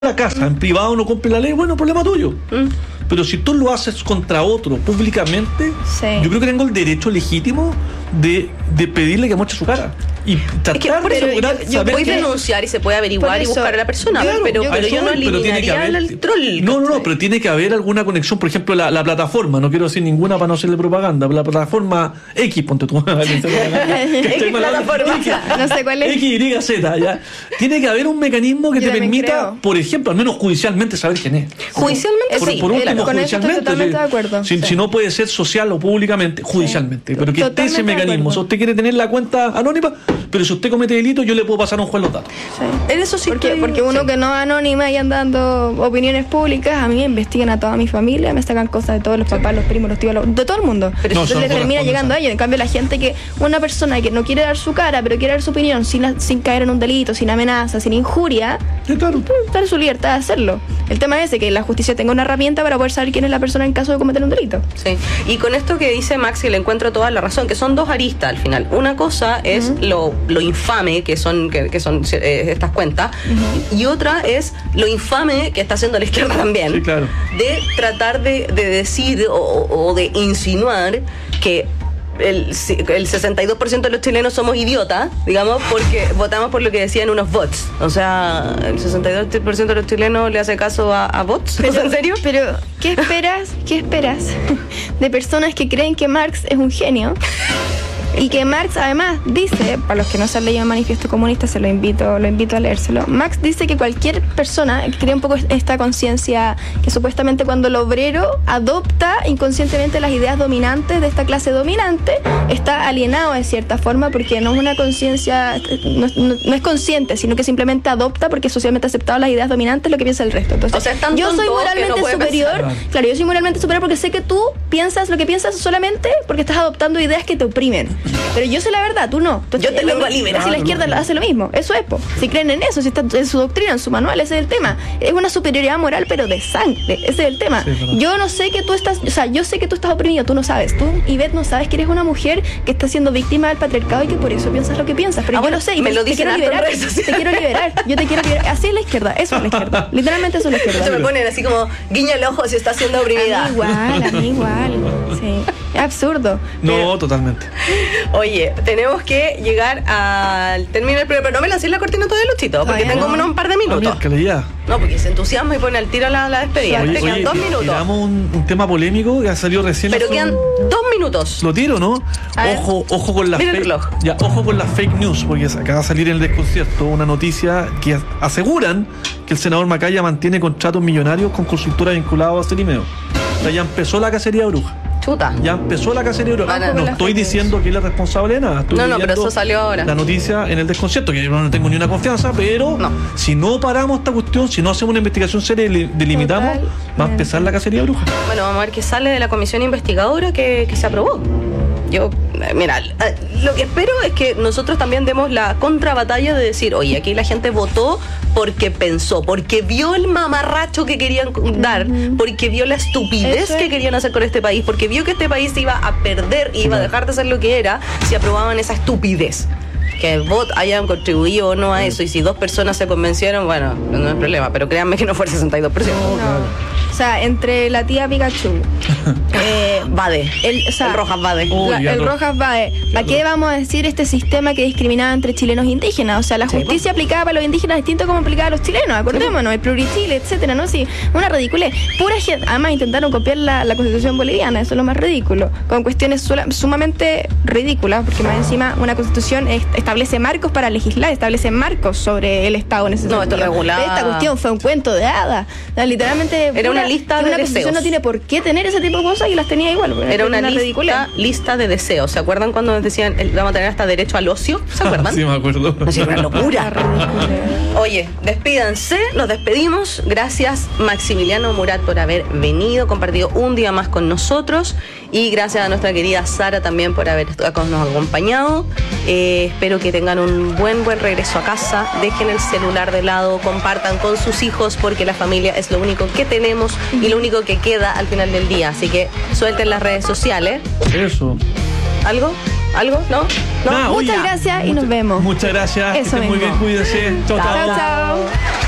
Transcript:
la casa, en privado no cumple la ley, bueno, problema tuyo. Pero si tú lo haces contra otro públicamente, yo creo que tengo el derecho legítimo de pedirle que muestre su cara. Y tratar de asegurar, yo puedo denunciar y se puede averiguar y buscar a la persona, claro, pero yo no eliminaría al troll. No, pero tiene que haber alguna conexión. Por ejemplo, la plataforma, no quiero decir ninguna para no hacerle propaganda, la plataforma X, ponte tú. X plataforma, no sé cuál es. X, Y, Z, ya. Tiene que haber un mecanismo que te permita, por ejemplo, al menos judicialmente saber quién es. Judicialmente sí. Por último, con eso estoy totalmente de acuerdo. Si no puede ser social o públicamente, judicialmente. Pero que esté ese mecanismo. Si usted quiere tener la cuenta anónima, pero si usted comete delito, yo le puedo pasar a un juez los datos. En eso sí. Porque uno que no es anónima y anda dando opiniones públicas, a mí me investigan a toda mi familia, me sacan cosas de todos los papás, los primos, los tíos, de todo el mundo. Pero no, eso le termina llegando a ellos. En cambio, la gente una persona que no quiere dar su cara, pero quiere dar su opinión sin caer en un delito, sin amenaza, sin injuria, está en su libertad de hacerlo. El tema es que la justicia tenga una herramienta para poder saber quién es la persona en caso de cometer un delito. Sí. Y con esto que dice Max, que le encuentro toda la razón, que son dos aristas al final. Una cosa es lo infame que son estas cuentas, y otra es lo infame que está haciendo la izquierda también, sí, claro, de tratar de decir o de insinuar que el 62% de los chilenos somos idiotas, digamos, porque votamos por lo que decían unos bots. O sea, el 62% de los chilenos le hace caso a bots. Pero, ¿en serio? Pero, ¿qué esperas de personas que creen que Marx es un genio? Y que Marx además dice, para los que no se han leído el Manifiesto Comunista, lo invito a leérselo. Marx dice que cualquier persona que crea un poco esta conciencia, que supuestamente cuando el obrero adopta inconscientemente las ideas dominantes de esta clase dominante, está alienado de cierta forma, porque no es una conciencia, no es consciente, sino que simplemente adopta porque es socialmente aceptado las ideas dominantes, lo que piensa el resto. Entonces, o sea, es yo soy moralmente superior, pensar. Claro, yo soy moralmente superior porque sé que tú piensas lo que piensas solamente porque estás adoptando ideas que te oprimen. Pero yo sé la verdad, tú no. Yo te vengo a liberar. Si la izquierda hace lo mismo, eso es, si creen en eso, si está en su doctrina, en su manual, ese es el tema. Es una superioridad moral, pero de sangre, ese es el tema. Sí, yo no sé que tú estás, yo sé que tú estás oprimido, tú no sabes. Tú, Ivette, no sabes que eres una mujer que está siendo víctima del patriarcado y que por eso piensas lo que piensas. Pero yo lo sé y me lo te quiero liberar. Yo te quiero liberar. Así es la izquierda, eso es la izquierda. Literalmente eso es la izquierda. Se me ponen así como guiña el ojo si está siendo oprimida. A mí igual. Sí. Es absurdo. No, totalmente. Oye, tenemos que llegar al término del programa, pero no me lancé la cortina todavía, Luchito, porque tengo un par de minutos. No, porque se entusiasma y pone al tiro la despedida. Te quedan 2 minutos. Tiramos un tema polémico que ha salido recién. Pero quedan 2 minutos. Lo tiro, ¿no? Ojo con las ojo con las fake news, porque acaba de salir en el desconcierto una noticia que aseguran que el senador Macaya mantiene contratos millonarios con consultoras vinculadas a Celimeo. O sea, ya empezó la cacería de brujas. Chuta. Ya empezó la cacería de brujas. No estoy diciendo que él es responsable de nada. No, pero eso salió ahora. La noticia en el desconcierto, que yo no tengo ni una confianza, pero si no paramos esta cuestión, si no hacemos una investigación seria y delimitamos, va a empezar la cacería de brujas. Bueno, vamos a ver qué sale de la comisión investigadora que se aprobó. Yo, mira, lo que espero es que nosotros también demos la contrabatalla de decir, oye, aquí la gente votó porque pensó, porque vio el mamarracho que querían dar, porque vio la estupidez que querían hacer con este país, porque vio que este país se iba a perder y iba a dejar de ser lo que era si aprobaban esa estupidez. Que el voto hayan contribuido o no a eso, y si 2 personas se convencieron, bueno, no es problema, pero créanme que no fue el 62%. O sea, entre la tía Pikachu, Bade, el Rojas Bade. El Rojas Bade. ¿Para qué vamos a decir este sistema que discriminaba entre chilenos e indígenas? O sea, la justicia aplicaba para los indígenas distinto como aplicaba a los chilenos, acordémonos, el plurichile, etcétera, ¿no? Sí, una ridiculez. Pura gente, además intentaron copiar la constitución boliviana, eso es lo más ridículo, con cuestiones sumamente ridículas, porque más encima una constitución establece marcos para legislar, establece marcos sobre el Estado en ese sentido. Esto regulado. Esta cuestión fue un cuento de hadas. O sea, literalmente era una lista de deseos. Una constitución no tiene por qué tener ese tipo de cosas y las tenía igual. Era una lista de deseos. ¿Se acuerdan cuando nos decían vamos a tener hasta derecho al ocio? ¿Se acuerdan? Sí, me acuerdo. Es una locura. Oye, despídanse, nos despedimos. Gracias, Maximiliano Murat, por haber venido, compartido un día más con nosotros. Y gracias a nuestra querida Sara también por habernos acompañado. Espero que tengan un buen regreso a casa. Dejen el celular de lado, compartan con sus hijos, porque la familia es lo único que tenemos y lo único que queda al final del día. Así que suelten las redes sociales. Eso. ¿Algo? ¿No? Muchas gracias y nos vemos. Muchas gracias. Eso que estén muy bien, cuídense. Chao.